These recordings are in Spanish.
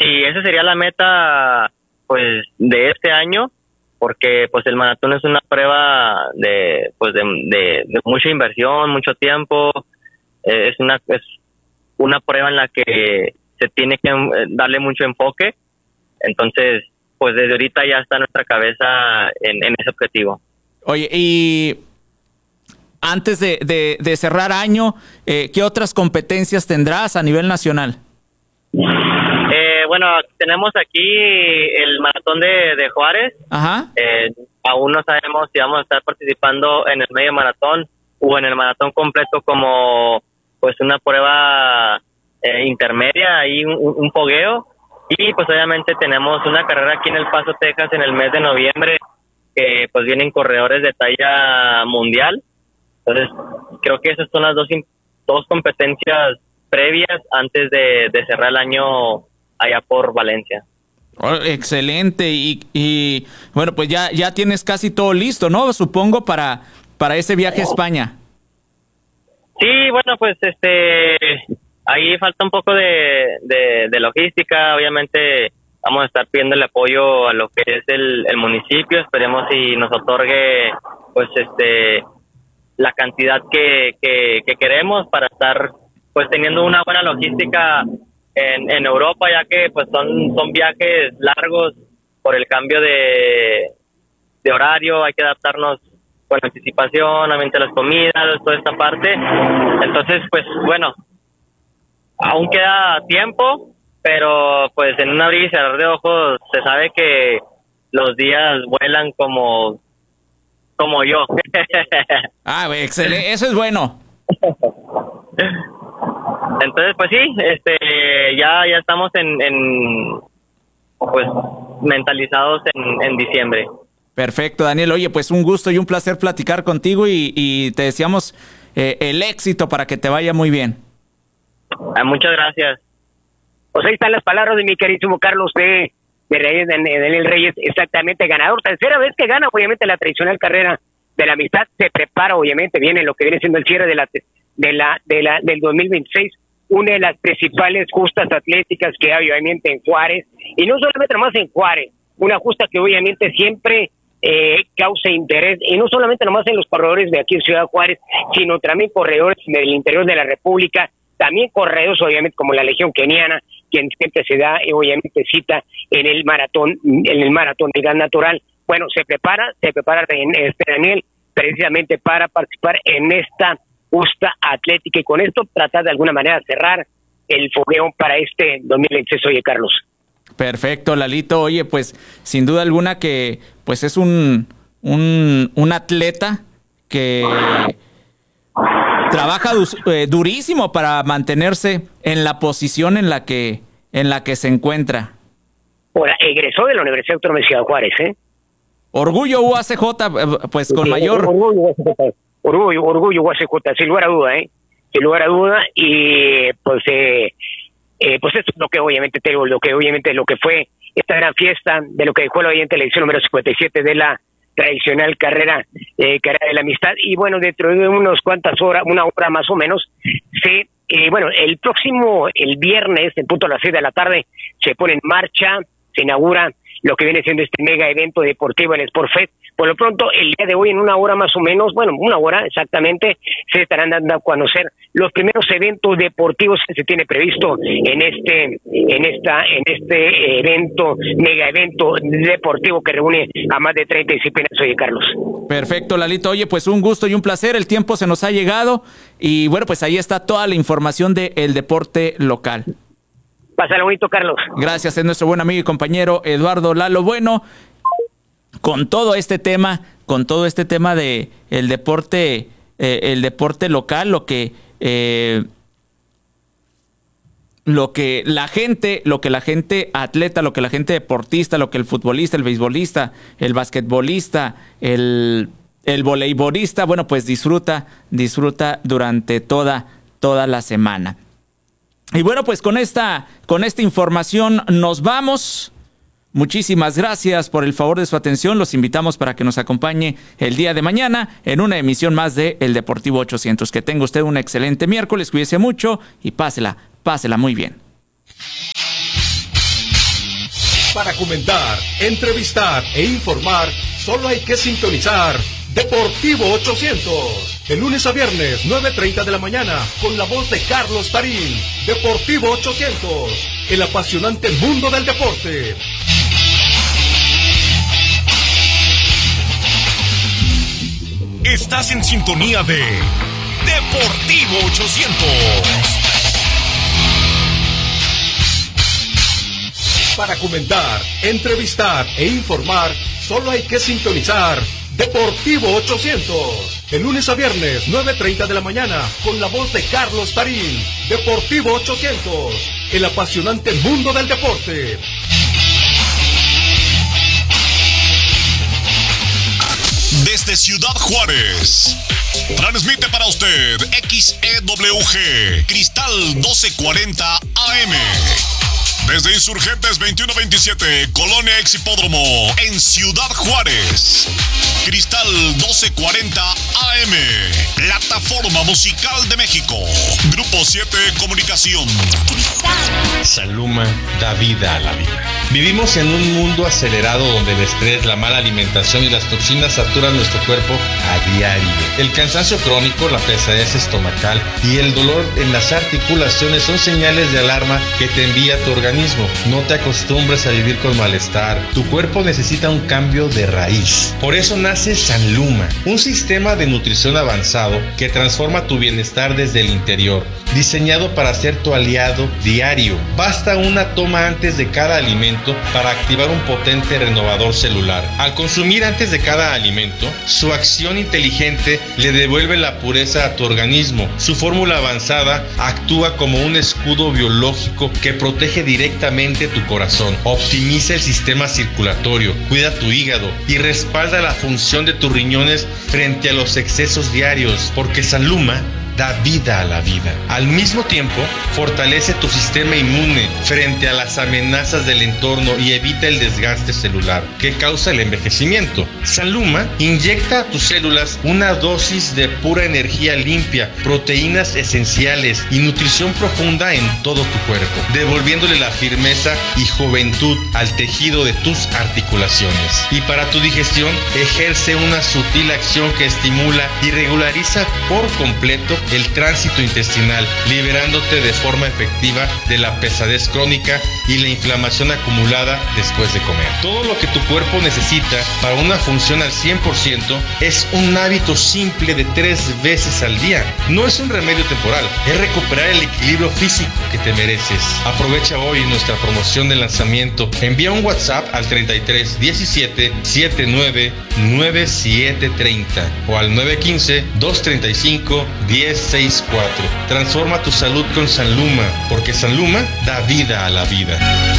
sí, esa sería la meta, pues, de este año, porque, pues, el maratón es una prueba de mucha inversión, mucho tiempo, es una prueba en la que se tiene que darle mucho enfoque. Entonces, pues, desde ahorita ya está nuestra cabeza en ese objetivo. Oye, y antes de cerrar año, ¿qué otras competencias tendrás a nivel nacional? Bueno, tenemos aquí el maratón de Juárez. Ajá. Aún no sabemos si vamos a estar participando en el medio maratón o en el maratón completo como pues una prueba intermedia, ahí un fogueo. Y pues obviamente tenemos una carrera aquí en El Paso, Texas, en el mes de noviembre, que pues vienen corredores de talla mundial. Entonces creo que esas son las dos competencias previas antes de cerrar el año allá por Valencia. Oh, excelente. Y bueno, pues ya tienes casi todo listo, ¿no? Supongo para ese viaje a España. Sí, bueno, pues ahí falta un poco de logística. Obviamente vamos a estar pidiendo el apoyo a lo que es el municipio. Esperemos si nos otorgue pues la cantidad que queremos para estar pues teniendo una buena logística en Europa, ya que pues son viajes largos por el cambio de horario. Hay que adaptarnos con anticipación, obviamente las comidas, toda esta parte. Entonces, pues bueno, aún queda tiempo, pero pues en un abrir y cerrar de ojos se sabe que los días vuelan como yo. Ah, excelente, eso es bueno. Entonces, pues sí, ya estamos pues mentalizados en diciembre. Perfecto, Daniel. Oye, pues un gusto y un placer platicar contigo y te deseamos el éxito para que te vaya muy bien. Muchas gracias. Pues ahí están las palabras de mi queridísimo Carlos de Daniel Reyes, exactamente ganador. Tercera vez que gana, obviamente, la tradicional carrera de la amistad. Se prepara, obviamente, viene lo que viene siendo el cierre del 2026. Una de las principales justas atléticas que hay, obviamente, en Juárez. Y no solamente nomás en Juárez, una justa que obviamente siempre causa interés, y no solamente nomás en los corredores de aquí en Ciudad Juárez, sino también corredores del interior de la República, también corredores obviamente como la Legión Keniana, quien siempre se da obviamente cita en el maratón de Gas Natural. Bueno, se prepara Daniel, precisamente para participar en esta justa atlética, y con esto tratar de alguna manera cerrar el fogueo para este 2026, oye Carlos. Perfecto, Lalito. Oye, pues sin duda alguna que pues es un atleta que trabaja durísimo para mantenerse en la posición en la que se encuentra. Ahora, egresó de la Universidad Autónoma de Ciudad Juárez, Orgullo UACJ, pues con mayor... Orgullo UACJ, sin lugar a duda, sin lugar a duda, y pues esto es lo que obviamente lo que fue esta gran fiesta, de lo que dejó la edición número 57 de la tradicional carrera de la amistad. Y bueno, dentro de unas cuantas horas, una hora más o menos, el viernes, en punto a las 6 de la tarde, se pone en marcha, se inaugura lo que viene siendo este mega evento deportivo, el Sportfest. Por lo pronto, el día de hoy, en una hora más o menos, una hora exactamente, se estarán dando a conocer los primeros eventos deportivos que se tiene previsto en este evento, mega evento deportivo que reúne a más de 30 disciplinas. Oye, Carlos. Perfecto, Lalito. Oye, pues un gusto y un placer. El tiempo se nos ha llegado y bueno, pues ahí está toda la información del deporte local. Pásalo bonito, Carlos. Gracias, es nuestro buen amigo y compañero Eduardo Lalo Bueno. Con todo este tema de el deporte local, lo que la gente atleta, lo que la gente deportista, lo que el futbolista, el beisbolista, el basquetbolista, el voleibolista, bueno, pues disfruta durante toda la semana. Y bueno, pues con esta información nos vamos. Muchísimas gracias por el favor de su atención. Los invitamos para que nos acompañe el día de mañana en una emisión más de El Deportivo 800. Que tenga usted un excelente miércoles, cuídese mucho y pásela muy bien. Para comentar, entrevistar e informar, solo hay que sintonizar Deportivo 800. De lunes a viernes, 9:30 de la mañana, con la voz de Carlos Tarín. Deportivo 800, el apasionante mundo del deporte. Estás en sintonía de Deportivo 800. Para comentar, entrevistar e informar, solo hay que sintonizar Deportivo 800. De lunes a viernes, 9:30 de la mañana, con la voz de Carlos Tarín. Deportivo 800, el apasionante mundo del deporte. Desde Ciudad Juárez, transmite para usted XEWG, Cristal 1240 AM. Desde Insurgentes 2127, Colonia Ex Hipódromo, en Ciudad Juárez. Cristal 1240 AM, Plataforma Musical de México. Grupo 7 Comunicación. Sanluma da vida a la vida. Vivimos en un mundo acelerado donde el estrés, la mala alimentación y las toxinas saturan nuestro cuerpo a diario. El cansancio crónico, la pesadez estomacal y el dolor en las articulaciones son señales de alarma que te envía tu organismo. No te acostumbres a vivir con malestar. Tu cuerpo necesita un cambio de raíz. Por eso nace Sanluma, un sistema de nutrición avanzado que transforma tu bienestar desde el interior, diseñado para ser tu aliado diario. Basta una toma antes de cada alimento para activar un potente renovador celular. Al consumir antes de cada alimento, su acción inteligente le devuelve la pureza a tu organismo. Su fórmula avanzada actúa como un escudo biológico que protege directamente tu corazón, optimiza el sistema circulatorio, cuida tu hígado y respalda la función de tus riñones frente a los excesos diarios, porque Sanluma da vida a la vida. Al mismo tiempo, fortalece tu sistema inmune frente a las amenazas del entorno y evita el desgaste celular que causa el envejecimiento. Sanluma inyecta a tus células una dosis de pura energía limpia, proteínas esenciales y nutrición profunda en todo tu cuerpo, devolviéndole la firmeza y juventud al tejido de tus articulaciones. Y para tu digestión, ejerce una sutil acción que estimula y regulariza por completo el tránsito intestinal, liberándote de forma efectiva de la pesadez crónica y la inflamación acumulada después de comer. Todo lo que tu cuerpo necesita para una función al 100% es un hábito simple de 3 veces al día. No es un remedio temporal, es recuperar el equilibrio físico que te mereces. Aprovecha hoy nuestra promoción de lanzamiento. Envía un WhatsApp al 33 17 79 97 30 o al 915 235 10 64. Transforma tu salud con Sanluma, porque Sanluma da vida a la vida.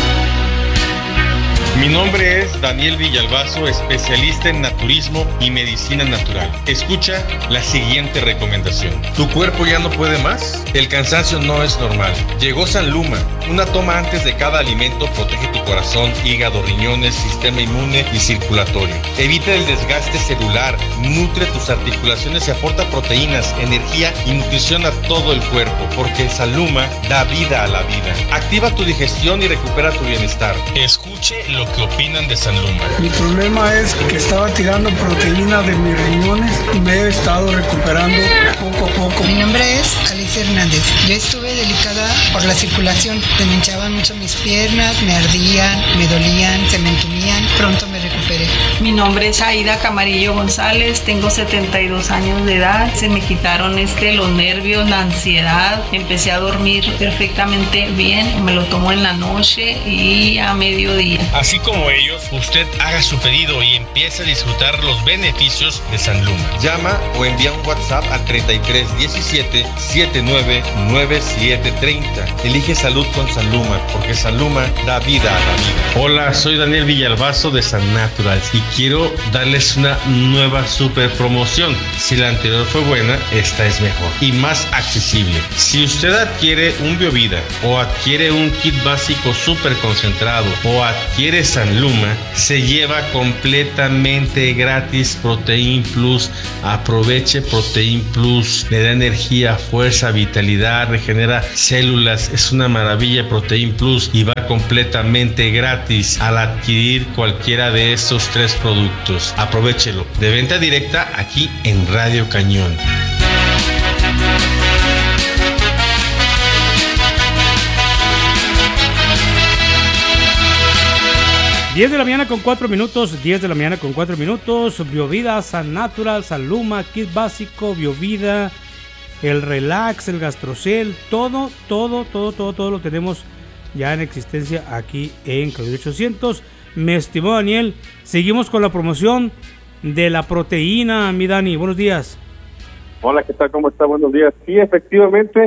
Mi nombre es Daniel Villalbazo, especialista en naturismo y medicina natural. Escucha la siguiente recomendación. ¿Tu cuerpo ya no puede más? El cansancio no es normal. Llegó Sanluma. Una toma antes de cada alimento protege tu corazón, hígado, riñones, sistema inmune y circulatorio. Evita el desgaste celular, nutre tus articulaciones y aporta proteínas, energía y nutrición a todo el cuerpo, porque Sanluma da vida a la vida. Activa tu digestión y recupera tu bienestar. Escuche lo que opinan de Sanluma. Mi problema es que estaba tirando proteína de mis riñones y me he estado recuperando poco a poco. Mi nombre es Alicia Hernández. Yo estuve delicada por la circulación. Se me hinchaban mucho mis piernas, me ardían, me dolían, se me entumían. Pronto me recuperé. Mi nombre es Aida Camarillo González, tengo 72 años de edad. Se me quitaron los nervios, la ansiedad. Empecé a dormir perfectamente bien. Me lo tomo en la noche y a mediodía. Así como ellos, usted haga su pedido y empiece a disfrutar los beneficios de Sanluma. Llama o envía un WhatsApp al 33 17 79 97 30. Elige salud con Sanluma, porque Sanluma da vida a la vida. Hola, soy Daniel Villalbazo de San Naturals y quiero darles una nueva super promoción. Si la anterior fue buena, esta es mejor y más accesible. Si usted adquiere un Biovida o adquiere un kit básico super concentrado o adquiere Sanluma se lleva completamente gratis Protein Plus. Aproveche Protein Plus, le da energía, fuerza, vitalidad, regenera células, es una maravilla Protein Plus y va completamente gratis al adquirir cualquiera de estos 3 productos. Aprovéchelo, de venta directa aquí en Radio Cañón. Diez de la mañana con 4 minutos, Biovida, San Natural, Sanluma, Kit Básico, Biovida, el Relax, el Gastrocel, todo lo tenemos ya en existencia aquí en Claudio 800. Me estimó Daniel, seguimos con la promoción de la proteína, mi Dani, buenos días. Hola, ¿qué tal? ¿Cómo está? Buenos días. Sí, efectivamente,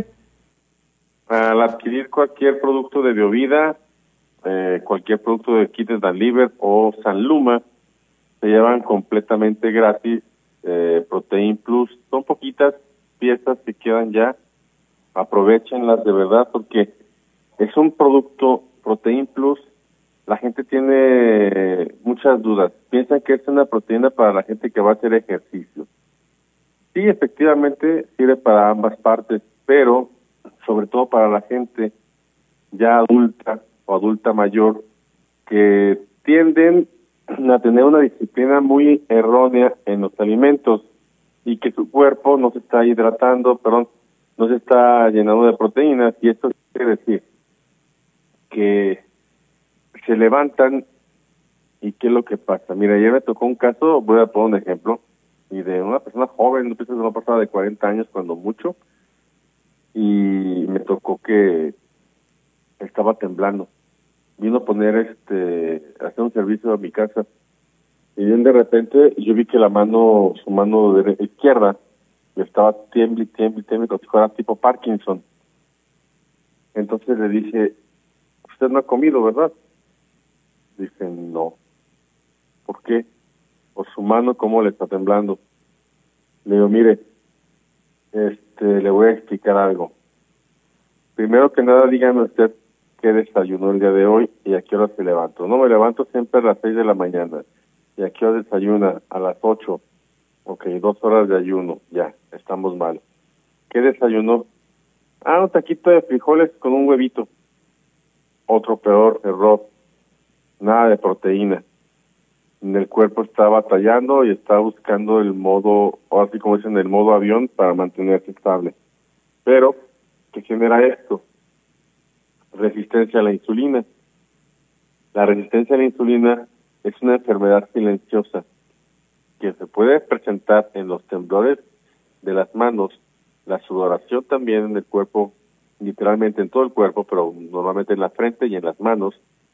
al adquirir cualquier producto de Biovida, cualquier producto de Kidney and Liver o Sanluma, se llevan completamente gratis Protein Plus. Son poquitas piezas que quedan ya, aprovechenlas de verdad porque es un producto Protein Plus. La gente tiene muchas dudas, piensan que es una proteína para la gente que va a hacer ejercicio. Sí, efectivamente sirve para ambas partes, pero sobre todo para la gente ya adulta o adulta mayor que tienden a tener una disciplina muy errónea en los alimentos y que su cuerpo no se está hidratando, no se está llenando de proteínas, y esto quiere decir que se levantan y ¿qué es lo que pasa? Mira, ayer me tocó un caso, voy a poner un ejemplo, y de una persona joven, de una persona de 40 años cuando mucho, y me tocó que estaba temblando. Vino a poner hacer un servicio a mi casa y bien de repente yo vi que su mano izquierda estaba tiemble como si fuera tipo Parkinson. Entonces le dije, usted no ha comido, ¿verdad? Dice, no. ¿Por qué? Por su mano, ¿cómo le está temblando? Le digo, mire, le voy a explicar algo. Primero que nada, dígame usted qué desayunó el día de hoy y a qué hora se levantó. No, me levanto siempre a las 6 de la mañana. ¿Y a qué hora desayuna? A las 8. Ok, 2 horas de ayuno. Ya, estamos mal. ¿Qué desayunó? Un taquito de frijoles con un huevito. Otro peor error. Nada de proteína. El cuerpo está batallando y está buscando el modo, o así como dicen, el modo avión para mantenerse estable. Pero, ¿qué genera esto? Resistencia a la insulina. La resistencia a la insulina es una enfermedad silenciosa que se puede presentar en los temblores de las manos, la sudoración también en el cuerpo, literalmente en todo el cuerpo, pero normalmente en la frente y en las manos,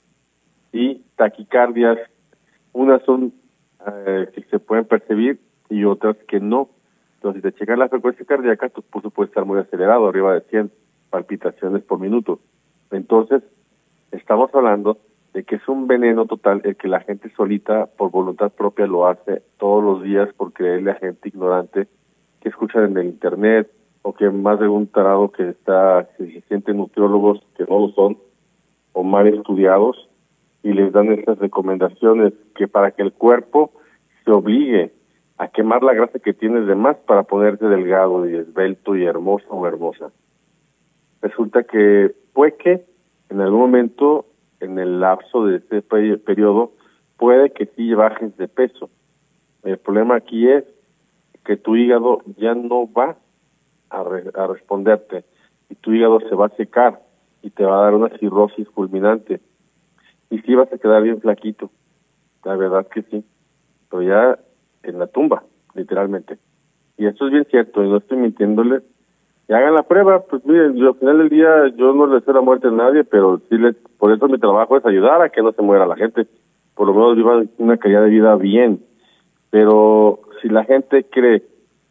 y taquicardias. Unas son que se pueden percibir y otras que no. Entonces, si te checan la frecuencia cardíaca, tu pulso puede estar muy acelerado, arriba de 100 palpitaciones por minuto. Entonces, estamos hablando de que es un veneno total el que la gente solita, por voluntad propia, lo hace todos los días por creerle a gente ignorante que escuchan en el internet, o que más de un tarado que se sienten nutriólogos que no lo son, o mal estudiados, y les dan estas recomendaciones que para que el cuerpo se obligue a quemar la grasa que tienes de más para ponerte delgado y esbelto y hermoso o hermosa. Resulta que puede que en algún momento, en el lapso de este periodo, puede que sí bajes de peso. El problema aquí es que tu hígado ya no va a responderte, y tu hígado se va a secar y te va a dar una cirrosis fulminante. Y sí vas a quedar bien flaquito, la verdad que sí, pero ya en la tumba, literalmente. Y esto es bien cierto, y no estoy mintiéndoles. Y hagan la prueba, pues miren, yo, al final del día yo no le deseo la muerte a nadie, pero sí por eso mi trabajo es ayudar a que no se muera la gente, por lo menos vivan una calidad de vida bien. Pero si la gente cree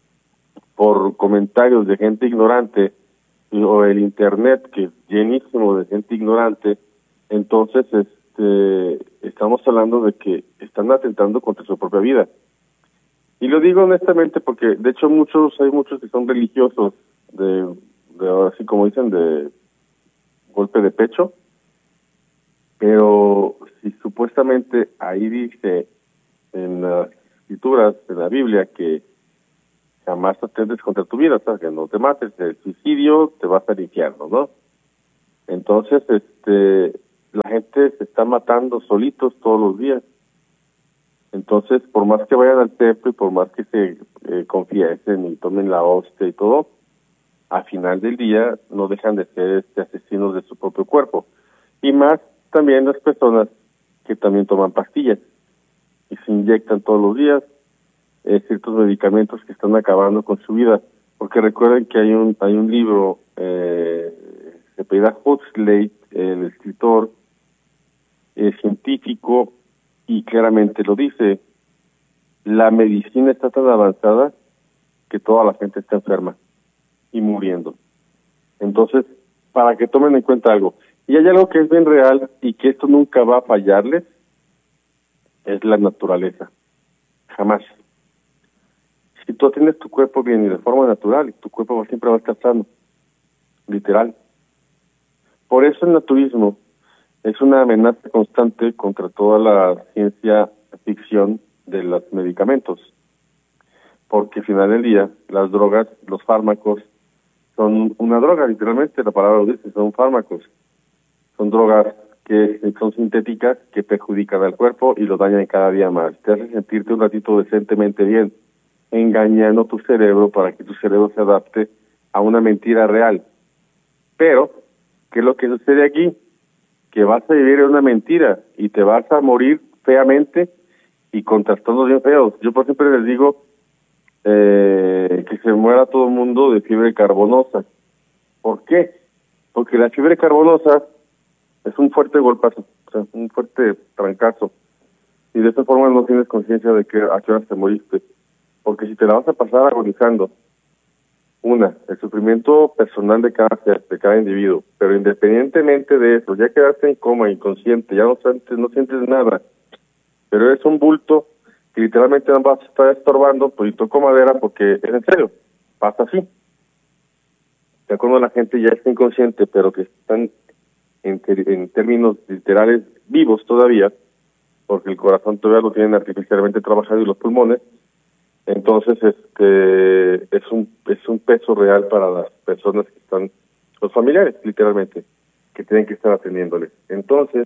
por comentarios de gente ignorante, o el internet que es llenísimo de gente ignorante, entonces estamos hablando de que están atentando contra su propia vida. Y lo digo honestamente porque de hecho hay muchos que son religiosos de así como dicen, de golpe de pecho, pero si supuestamente ahí dice en las escrituras, en la Biblia, que jamás atentes contra tu vida, o sea, que no te mates, el suicidio te vas al infierno, ¿no? Entonces, la gente se está matando solitos todos los días. Entonces, por más que vayan al templo y por más que se confiesen y tomen la hostia y todo, al final del día no dejan de ser asesinos de su propio cuerpo. Y más también las personas que también toman pastillas y se inyectan todos los días ciertos medicamentos que están acabando con su vida. Porque recuerden que hay un libro, se apellida Huxley, el escritor científico, y claramente lo dice: la medicina está tan avanzada que toda la gente está enferma y muriendo. Entonces, para que tomen en cuenta algo, y hay algo que es bien real y que esto nunca va a fallarles, es la naturaleza. Jamás. Si tú tienes tu cuerpo bien y de forma natural, tu cuerpo siempre va a estar sano, literal. Por eso el naturismo es una amenaza constante contra toda la ciencia ficción de los medicamentos, porque al final del día las drogas, los fármacos, son una droga, literalmente, la palabra lo dice, son fármacos, son drogas que son sintéticas, que perjudican al cuerpo y lo dañan cada día más. Te hacen sentirte un ratito decentemente bien, engañando tu cerebro para que tu cerebro se adapte a una mentira real. Pero, ¿qué es lo que sucede aquí? Que vas a vivir en una mentira y te vas a morir feamente y con trastornos bien feos. Yo por siempre les digo que se muera todo el mundo de fiebre carbonosa. ¿Por qué? Porque la fiebre carbonosa es un fuerte golpazo, o sea, un fuerte trancazo. Y de esta forma no tienes conciencia de que a qué hora te moriste. Porque si te la vas a pasar agonizando, el sufrimiento personal de cada ser, de cada individuo, pero independientemente de eso, ya quedaste en coma, inconsciente, ya no sientes nada, pero eres un bulto que literalmente no vas a estar estorbando, pues y toco madera porque es en serio, pasa así. Ya cuando la gente ya está inconsciente, pero que están en términos literales vivos todavía, porque el corazón todavía lo tienen artificialmente trabajado y los pulmones, entonces es un peso real para las personas que están, los familiares literalmente, que tienen que estar atendiéndoles. Entonces,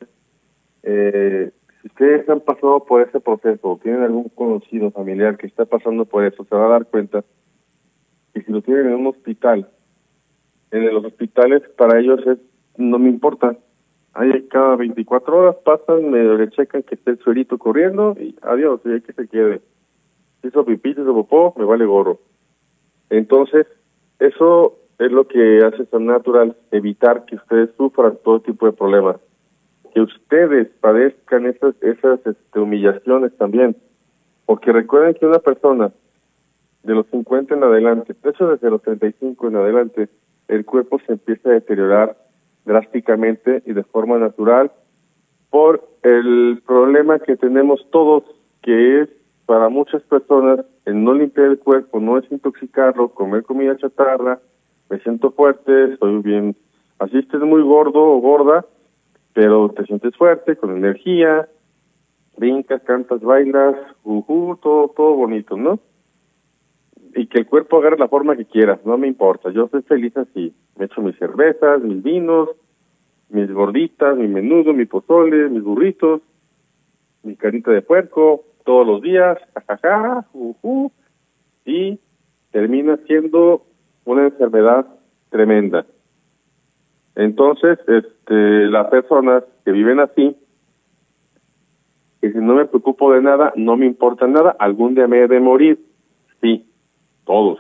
si ustedes han pasado por ese proceso o tienen algún conocido familiar que está pasando por eso, se va a dar cuenta que si lo tienen en un hospital, en los hospitales para ellos no me importa, ahí cada 24 horas pasan, le checan que esté el suerito corriendo y adiós, y hay que se quede. Si hizo pipí, si hizo popó, me vale gorro. Entonces, eso es lo que hace tan natural, evitar que ustedes sufran todo tipo de problemas, que ustedes padezcan esas humillaciones también, porque recuerden que una persona de los 50 en adelante, de hecho desde los 35 en adelante, el cuerpo se empieza a deteriorar drásticamente y de forma natural por el problema que tenemos todos, que es para muchas personas el no limpiar el cuerpo, no desintoxicarlo, comer comida chatarra, me siento fuerte, soy bien, así estés muy gordo o gorda, pero te sientes fuerte, con energía, brincas, cantas, bailas, todo bonito, ¿no? Y que el cuerpo agarre la forma que quieras, no me importa, yo soy feliz así, me echo mis cervezas, mis vinos, mis gorditas, mi menudo, mi pozole, mis burritos, mi carita de puerco, todos los días, jajaja, y termina siendo una enfermedad tremenda. Entonces, las personas que viven así, que si no me preocupo de nada, no me importa nada, algún día me he de morir, sí, todos.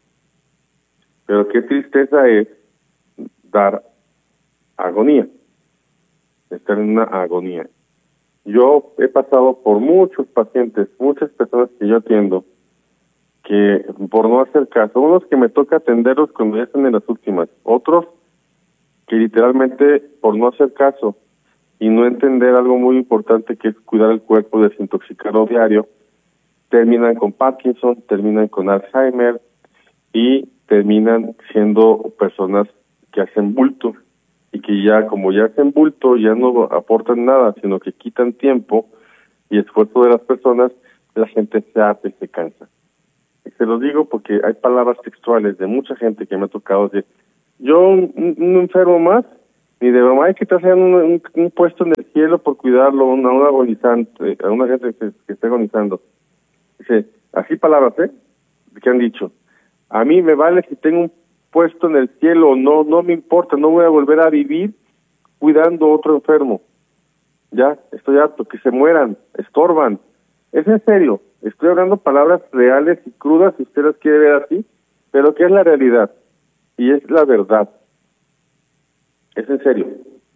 Pero qué tristeza es dar agonía, estar en una agonía. Yo he pasado por muchos pacientes, muchas personas que yo atiendo, que por no hacer caso, unos que me toca atenderlos cuando ya están en las últimas, otros que literalmente por no hacer caso y no entender algo muy importante que es cuidar el cuerpo, desintoxicarlo diario, terminan con Parkinson, terminan con Alzheimer y terminan siendo personas que hacen bulto y que ya, como ya hacen bulto, ya no aportan nada, sino que quitan tiempo y esfuerzo de las personas, la gente se harta y se cansa. Y se los digo porque hay palabras textuales de mucha gente que me ha tocado decir, yo un enfermo más, ni de broma, hay que te hagan un puesto en el cielo por cuidarlo a un agonizante, a una gente que esté agonizando. Dice, así palabras, que han dicho, a mí me vale si tengo un puesto en el cielo o no, no me importa, no voy a volver a vivir cuidando a otro enfermo. Ya, estoy harto, que se mueran, estorban. Es en serio, estoy hablando palabras reales y crudas, si usted las quiere ver así, pero que es la realidad, y es la verdad. Es en serio.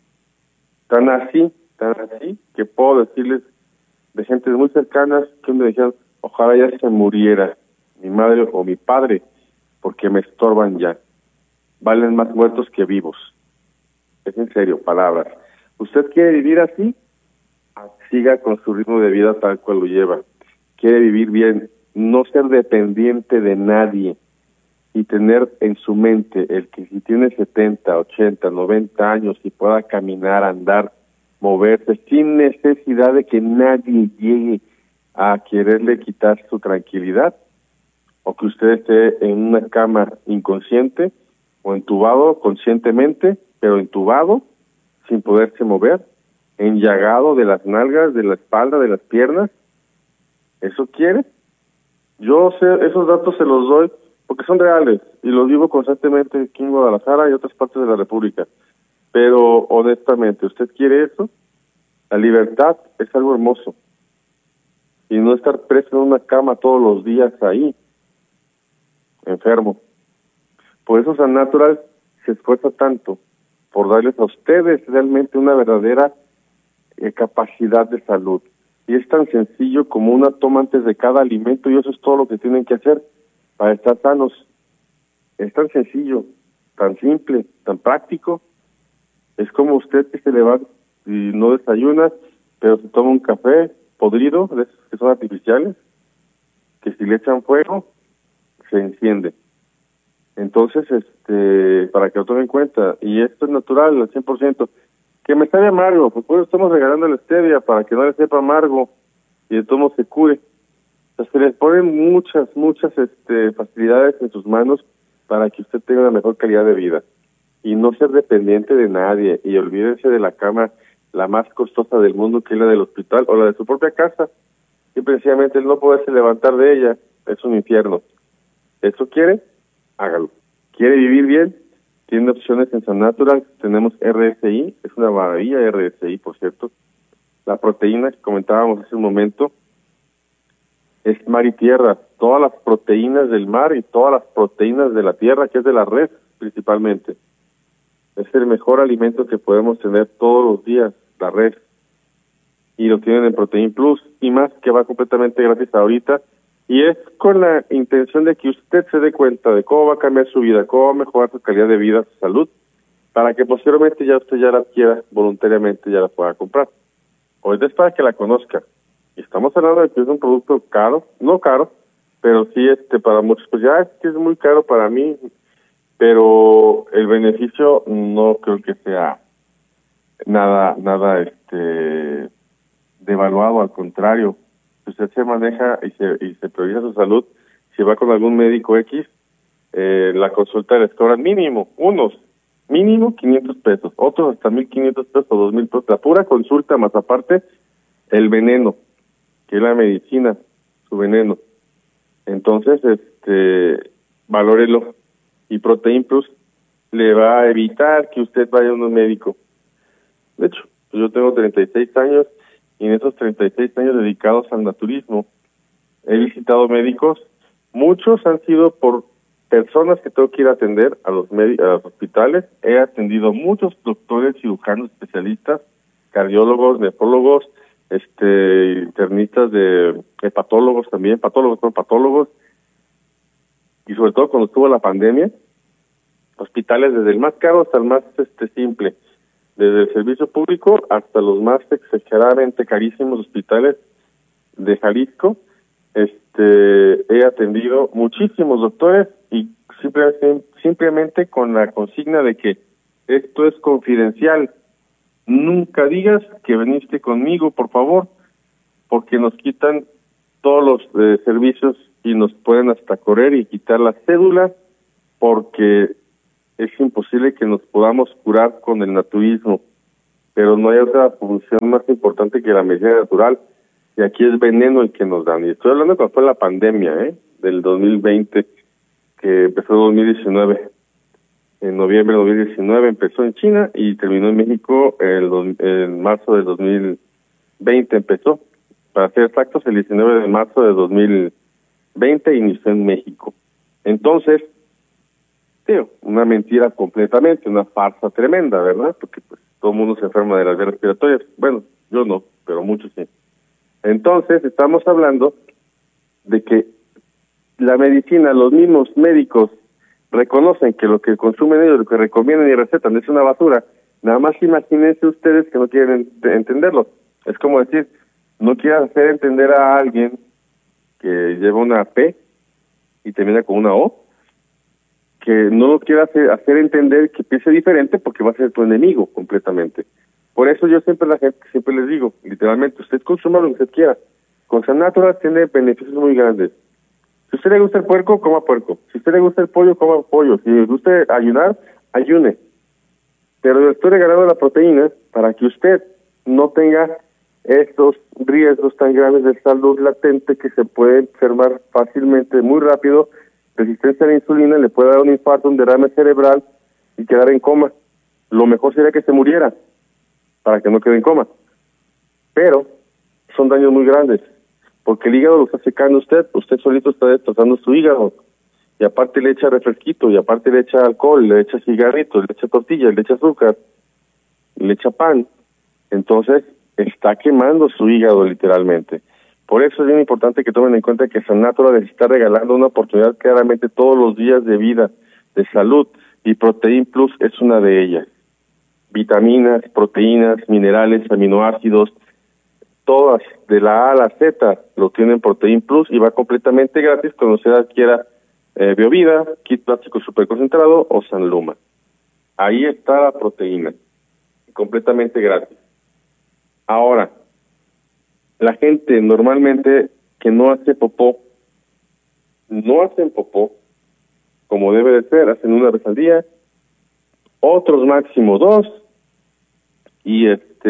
Tan así, que puedo decirles de gente muy cercanas que me decían, ojalá ya se muriera mi madre o mi padre, porque me estorban ya. Valen más muertos que vivos. Es en serio, palabras. ¿Usted quiere vivir así? Siga con su ritmo de vida tal cual lo lleva. Quiere vivir bien, no ser dependiente de nadie y tener en su mente el que si tiene 70, 80, 90 años y pueda caminar, andar, moverse sin necesidad de que nadie llegue a quererle quitar su tranquilidad, o que usted esté en una cama inconsciente o entubado conscientemente, pero entubado sin poderse mover, enllagado de las nalgas, de la espalda, de las piernas. ¿Eso quiere? Yo sé, esos datos se los doy porque son reales y los digo constantemente aquí en Guadalajara y otras partes de la República. Pero honestamente, ¿usted quiere eso? La libertad es algo hermoso y no estar preso en una cama todos los días ahí, enfermo. Por eso San Natural se esfuerza tanto por darles a ustedes realmente una verdadera capacidad de salud. Y es tan sencillo como una toma antes de cada alimento y eso es todo lo que tienen que hacer para estar sanos. Es tan sencillo, tan simple, tan práctico. Es como usted que se levanta y no desayuna, pero se toma un café podrido, de esos que son artificiales, que si le echan fuego, se enciende. Entonces, para que lo tomen en cuenta, y esto es natural al 100%, que me sabe amargo, pues por eso estamos regalando la stevia, para que no le sepa amargo, y de todo se cure. O sea, se les ponen muchas facilidades en sus manos para que usted tenga una mejor calidad de vida, y no ser dependiente de nadie, y olvídense de la cama la más costosa del mundo, que es la del hospital, o la de su propia casa, y precisamente el no poderse levantar de ella, es un infierno. ¿Eso quiere? Hágalo. ¿Quiere vivir bien? Tiene opciones en San Natural. Tenemos RSI, es una maravilla RSI, por cierto. La proteína que comentábamos hace un momento es mar y tierra. Todas las proteínas del mar y todas las proteínas de la tierra, que es de la red principalmente. Es el mejor alimento que podemos tener todos los días, la red. Y lo tienen en Protein Plus y más, que va completamente gratis ahorita. Y es con la intención de que usted se dé cuenta de cómo va a cambiar su vida, cómo va a mejorar su calidad de vida, su salud, para que posteriormente ya usted ya la adquiera voluntariamente, ya la pueda comprar. Ahorita es para que la conozca. Y estamos hablando de que es un producto caro, no caro, pero sí para muchos, pues ya es que es muy caro para mí, pero el beneficio no creo que sea nada devaluado, al contrario. Usted se maneja y se prioriza su salud, si va con algún médico X, la consulta les cobran mínimo 500 pesos, otros hasta 1,500 pesos o 2,000 pesos, la pura consulta, más aparte el veneno, que es la medicina, su veneno. Entonces, valórelo, y Protein Plus le va a evitar que usted vaya a un médico. De hecho, yo tengo 36 años, y en esos 36 años dedicados al naturismo, he visitado médicos. Muchos han sido por personas que tengo que ir a atender a los hospitales. He atendido muchos doctores, cirujanos, especialistas, cardiólogos, nefrólogos, internistas, hepatólogos también, patólogos. Y sobre todo cuando estuvo la pandemia, hospitales desde el más caro hasta el más simple. Desde el servicio público hasta los más exageradamente carísimos hospitales de Jalisco, he atendido muchísimos doctores y simplemente con la consigna de que esto es confidencial. Nunca digas que viniste conmigo, por favor, porque nos quitan todos los servicios y nos pueden hasta correr y quitar la cédula, porque es imposible que nos podamos curar con el naturismo, pero no hay otra función más importante que la medicina natural, y aquí es veneno el que nos dan. Y estoy hablando cuando fue la pandemia, del 2020, que empezó en 2019. En noviembre de 2019 empezó en China y terminó en México en marzo de 2020 empezó. Para ser exactos, el 19 de marzo de 2020 inició en México. Entonces, una mentira completamente, una farsa tremenda, ¿verdad? Porque pues todo el mundo se enferma de las vías respiratorias. Bueno, yo no, pero muchos sí. Entonces, estamos hablando de que la medicina, los mismos médicos reconocen que lo que consumen ellos, lo que recomiendan y recetan es una basura. Nada más imagínense ustedes que no quieren entenderlo. Es como decir, no quieras hacer entender a alguien que lleva una P y termina con una O, que no lo quieras hacer entender que piense diferente, porque va a ser tu enemigo completamente. Por eso yo siempre les digo, literalmente, usted consuma lo que usted quiera. Con San Natural tiene beneficios muy grandes. Si a usted le gusta el puerco, coma puerco. Si a usted le gusta el pollo, coma pollo. Si le gusta ayunar, ayune. Pero le estoy regalando la proteína para que usted no tenga estos riesgos tan graves de salud latente, que se puede enfermar fácilmente, muy rápido. Resistencia a la insulina, le puede dar un infarto, un derrame cerebral y quedar en coma. Lo mejor sería que se muriera para que no quede en coma. Pero son daños muy grandes, porque el hígado lo está secando usted solito está destrozando su hígado, y aparte le echa refresquito, y aparte le echa alcohol, le echa cigarritos, le echa tortillas, le echa azúcar, le echa pan. Entonces está quemando su hígado literalmente. Por eso es bien importante que tomen en cuenta que San Natural les está regalando una oportunidad claramente todos los días de vida, de salud, y Protein Plus es una de ellas. Vitaminas, proteínas, minerales, aminoácidos, todas, de la A a la Z, lo tienen Protein Plus, y va completamente gratis cuando usted adquiera Biovida, Kit Plástico Super Concentrado o Sanluma. Ahí está la proteína, completamente gratis. Ahora, la gente normalmente que no hace popó, no hacen popó como debe de ser, hacen una vez al día, otros máximo 2, y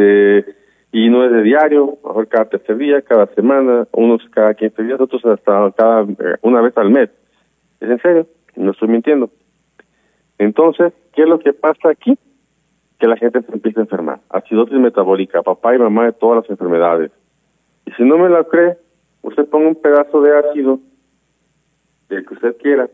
no es de diario, mejor cada tercer día, cada semana, unos cada 15 días, otros hasta cada una vez al mes. ¿Es en serio? No estoy mintiendo. Entonces, ¿qué es lo que pasa aquí? Que la gente se empieza a enfermar. Acidosis metabólica, papá y mamá de todas las enfermedades. Y si no me la cree, usted ponga un pedazo de ácido, el que usted quiera,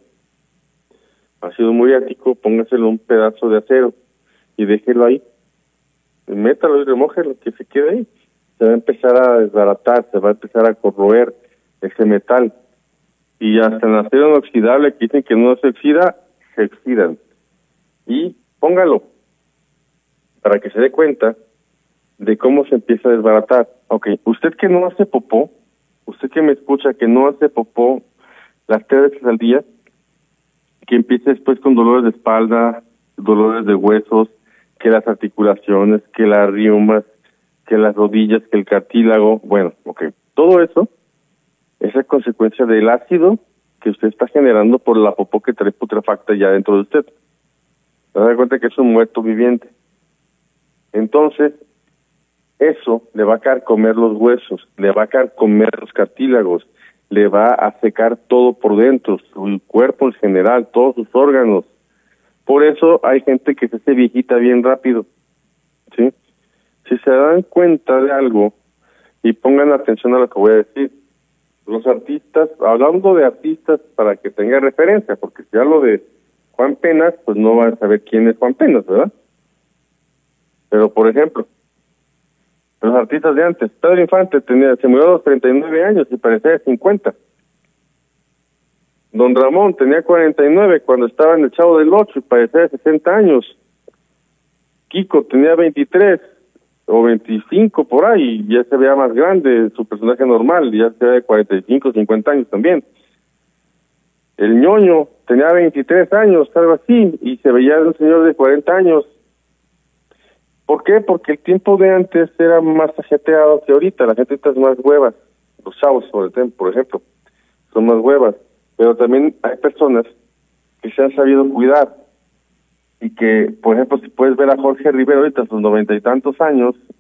ácido muriático, póngaselo un pedazo de acero y déjelo ahí. Métalo y remójelo, que se quede ahí. Se va a empezar a desbaratar, se va a empezar a corroer ese metal. Y hasta en acero inoxidable, que dicen que no se oxida, se oxidan. Y póngalo para que se dé cuenta de cómo se empieza a desbaratar. Ok, usted que no hace popó, usted que me escucha que no hace popó las 3 veces al día, que empiece después con dolores de espalda, dolores de huesos, que las articulaciones, que las riumas, que las rodillas, que el cartílago, bueno, ok, todo eso es a consecuencia del ácido que usted está generando por la popó que trae putrefacta ya dentro de usted. Se da cuenta que es un muerto viviente. Entonces, eso le va a carcomer los huesos, le va a carcomer los cartílagos, le va a secar todo por dentro, su cuerpo en general, todos sus órganos. Por eso hay gente que se hace viejita bien rápido, ¿sí? Si se dan cuenta de algo, y pongan atención a lo que voy a decir, los artistas, hablando de artistas para que tenga referencia, porque si hablo de Juan Penas, pues no van a saber quién es Juan Penas, ¿verdad? Pero, por ejemplo, los artistas de antes, Pedro Infante se murió a los 39 años y parecía de 50. Don Ramón tenía 49 cuando estaba en el Chavo del Ocho y parecía de 60 años. Kiko tenía 23 o 25 por ahí, y ya se veía más grande, su personaje normal, ya se veía de 45, 50 años también. El Ñoño tenía 23 años, algo así, y se veía de un señor de 40 años, ¿Por qué? Porque el tiempo de antes era más ajetreado que ahorita. La gente ahorita es más hueva. Los chavos, por ejemplo, son más huevas. Pero también hay personas que se han sabido cuidar. Y que, por ejemplo, si puedes ver a Jorge Rivera ahorita a sus 90 y tantos años,